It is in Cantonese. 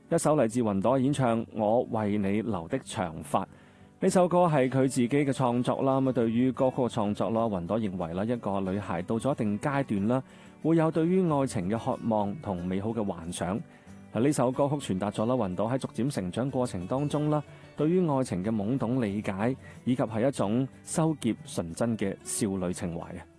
一首嚟自雲朵演唱《我為你留的長髮》。呢首歌係佢自己嘅創作啦。咁對於歌曲嘅創作啦，雲朵認為啦，一個女孩到咗一定階段啦，會有對於愛情嘅渴望同美好嘅幻想。呢首歌曲傳達咗啦，雲朵喺逐漸成長過程當中啦，對於愛情嘅懵懂理解，以及係一種羞澀純真嘅少女情懷啊。